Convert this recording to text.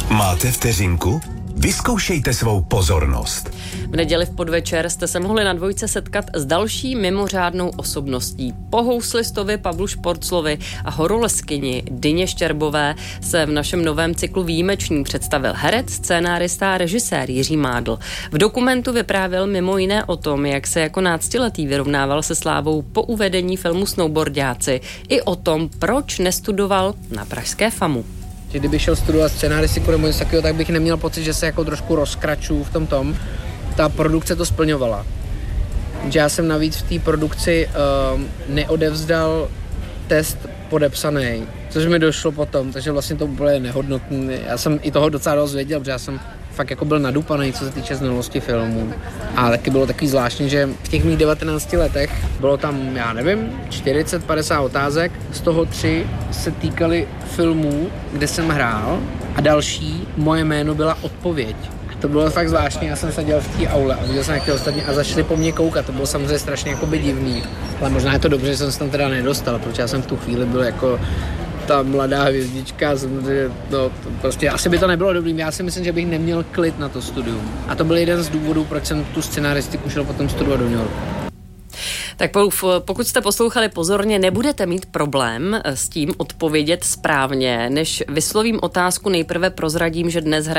Máte vteřinku? Vyzkoušejte svou pozornost. V neděli v podvečer jste se mohli na Dvojce setkat s další mimořádnou osobností. Po houslistovi Pavlu Šporclovi a horolezkyni Dyně Štěrbové se v našem novém cyklu Výjimeční představil herec, scénárista a režisér Jiří Mádl. V dokumentu vyprávěl mimo jiné o tom, jak se jako náctiletý vyrovnával se slávou po uvedení filmu Snowboarďáci, i o tom, proč nestudoval na pražské FAMU. Že kdybych šel studovat scénaristiku nebo něco takového, tak bych neměl pocit, že se jako trošku rozkračuju v tom. Ta produkce to splňovala. Že já jsem navíc v té produkci neodevzdal test podepsaný, což mi došlo potom, takže vlastně to bylo nehodnotné. Já jsem i toho docela dost věděl, protože já jsem fakt jako byl nadupaný, co se týče znalosti filmů. A taky bylo takový zvláštní, že v těch mých 19 letech bylo tam, já nevím, 40-50 otázek, z toho 3 se týkaly filmů, kde jsem hrál, a další, moje jméno byla odpověď. To bylo fakt zvláštní, já jsem seděl v té aule a viděl jsem jak ty ostatní a začali po mně koukat, to bylo samozřejmě strašně jakoby divný, ale možná je to dobře, že jsem se tam teda nedostal, protože já jsem v tu chvíli byl jako ta mladá hvězdička, no, prostě asi by to nebylo dobrý, já si myslím, že bych neměl klid na to studium. A to byl jeden z důvodů, proč jsem tu scenaristiku šel potom studovat do New Yorku. Tak pokud jste poslouchali pozorně, nebudete mít problém s tím odpovědět správně. Než vyslovím otázku, nejprve prozradím, že dnes hraje